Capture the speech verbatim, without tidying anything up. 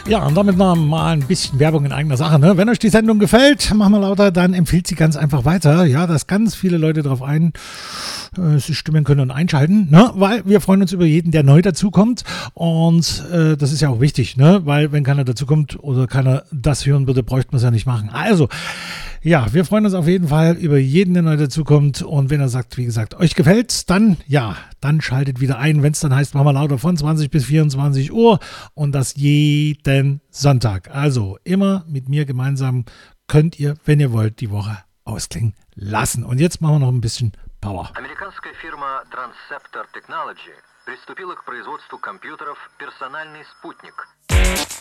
Ja, und damit noch mal ein bisschen Werbung in eigener Sache. Ne? Wenn euch die Sendung gefällt, machen wir lauter, dann empfiehlt sie ganz einfach weiter. Ja, dass ganz viele Leute darauf ein, äh, sich stimmen können und einschalten. Ne? Weil wir freuen uns über jeden, der neu dazukommt. Und äh, das ist ja auch wichtig, ne? Weil wenn keiner dazukommt oder keiner das hören würde, bräuchte man es ja nicht machen. Also, ja, wir freuen uns auf jeden Fall über jeden, der neu dazukommt. Und wenn er sagt, wie gesagt, euch gefällt's, dann, ja, dann schaltet wieder ein, wenn es dann heißt, machen wir lauter von zwanzig bis vierundzwanzig Uhr und das jeden Sonntag. Also immer mit mir gemeinsam könnt ihr, wenn ihr wollt, die Woche ausklingen lassen. Und jetzt machen wir noch ein bisschen Power. Американская фирма Transceptor Technology приступила к производству компьютеров «Персональный спутник».